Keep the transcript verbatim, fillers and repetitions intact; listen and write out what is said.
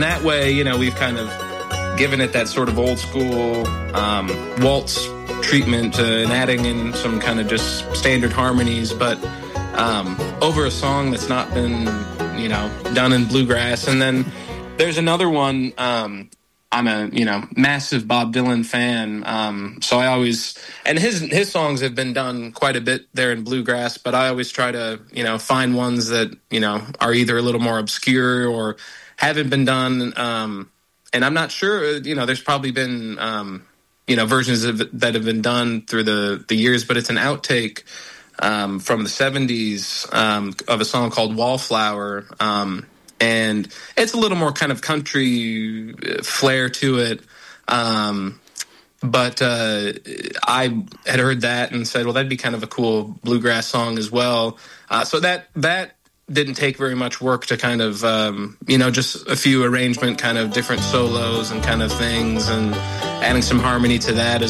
That way, you know, we've kind of given it that sort of old school um, waltz treatment uh, and adding in some kind of just standard harmonies, but um, over a song that's not been, you know, done in bluegrass. And then there's another one. Um, I'm a, you know, massive Bob Dylan fan. Um, so I always, and his, his songs have been done quite a bit there in bluegrass, but I always try to, you know, find ones that, you know, are either a little more obscure or haven't been done. Um, and I'm not sure, you know, there's probably been, um, you know, versions of it that have been done through the, the years, but it's an outtake um, from the seventies um, of a song called Wallflower. Um, and it's a little more kind of country flair to it. Um, but uh, I had heard that and said, well, that'd be kind of a cool bluegrass song as well. Uh, so that, that didn't take very much work to kind of, um, you know, just a few arrangement, kind of different solos and kind of things, and adding some harmony to that as